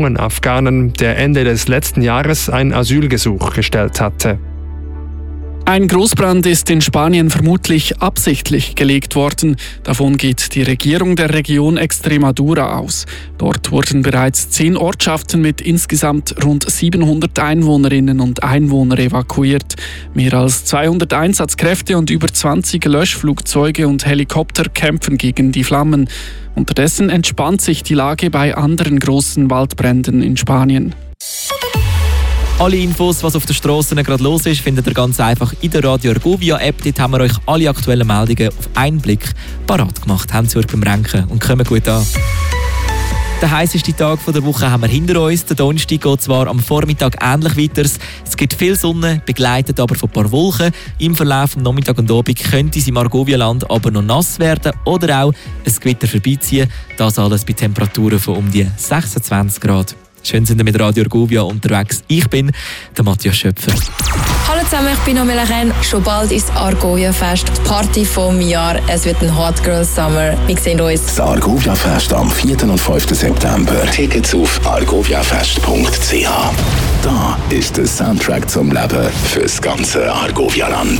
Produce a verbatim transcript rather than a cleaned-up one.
Afghanen, der Ende des letzten Jahres ein Asylgesuch gestellt hatte. Ein Großbrand ist in Spanien vermutlich absichtlich gelegt worden. Davon geht die Regierung der Region Extremadura aus. Dort wurden bereits zehn Ortschaften mit insgesamt rund siebenhundert Einwohnerinnen und Einwohnern evakuiert. Mehr als zweihundert Einsatzkräfte und über zwanzig Löschflugzeuge und Helikopter kämpfen gegen die Flammen. Unterdessen entspannt sich die Lage bei anderen großen Waldbränden in Spanien. Alle Infos, was auf den Strassen gerade los ist, findet ihr ganz einfach in der Radio Argovia-App. Dort haben wir euch alle aktuellen Meldungen auf einen Blick parat gemacht. Haben Sie euch beim Renken und kommen gut an. Den heißesten Tag der Woche haben wir hinter uns. Der Donnerstag geht zwar am Vormittag ähnlich weiter. Es gibt viel Sonne, begleitet aber von ein paar Wolken. Im Verlauf des Nachmittag und Abend könnte es im Argovia-Land aber noch nass werden oder auch ein Gewitter vorbeiziehen. Das alles bei Temperaturen von um die sechsundzwanzig Grad. Schön sind wir mit Radio Argovia unterwegs. Ich bin der Matthias Schöpfer. Hallo zusammen, ich bin Omela Chen. Schon bald ist Argovia Fest, die Party vom Jahr. Es wird ein Hot Girl Summer. Wir sehen uns. Das Argovia Fest am vierten und fünften September. Tickets auf argoviafest punkt c h. Da ist der Soundtrack zum Leben fürs ganze Argovia-Land.